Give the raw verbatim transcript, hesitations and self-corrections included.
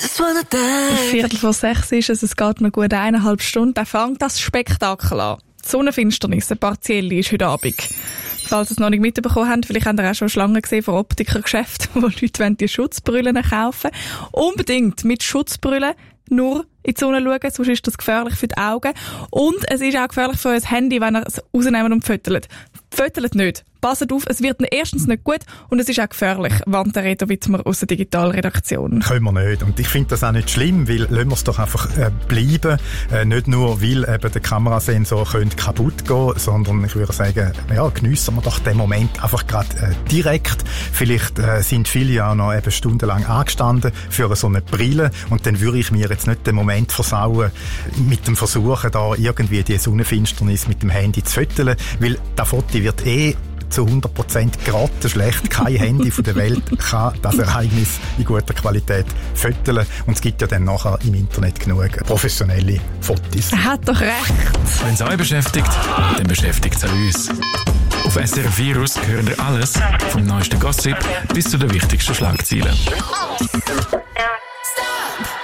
Viertel vor sechs ist es, es geht noch gut eineinhalb Stunden, dann fängt das Spektakel an. Die Sonnenfinsternis, eine partielle, ist heute Abend. Falls ihr es noch nicht mitbekommen habt, vielleicht habt ihr auch schon Schlangen gesehen vor Optikergeschäften, wo Leute die Schutzbrillen kaufen wollen. Unbedingt mit Schutzbrillen nur in die Sonne schauen, sonst ist das gefährlich für die Augen. Und es ist auch gefährlich für euer Handy, wenn ihr es rausnehmt und fötelt. Fötelt nicht. Passt auf, es wird erstens nicht gut und es ist auch gefährlich. Wanderräder wie wir aus der Digitalredaktion. Können wir nicht. Und ich finde das auch nicht schlimm, weil lassen wir es doch einfach äh, bleiben. Äh, nicht nur, weil eben der Kamerasensor könnte kaputt gehen, sondern ich würde sagen, ja, geniessen wir doch den Moment einfach gerade äh, direkt. Vielleicht äh, sind viele ja noch eben stundenlang angestanden für so eine Brille und dann würde ich mir jetzt nicht den Moment versauen mit dem Versuchen, da irgendwie die Sonnenfinsternis mit dem Handy zu föteln, weil das Foto wird eh zu hundert Prozent geraten schlecht. Kein Handy von der Welt kann das Ereignis in guter Qualität föteln. Und es gibt ja dann nachher im Internet genug professionelle Fotos. Er hat doch recht. Wenn es euch beschäftigt, dann beschäftigt es auch uns. Auf S R F Virus hören ihr alles, vom neuesten Gossip bis zu den wichtigsten Schlagzeilen.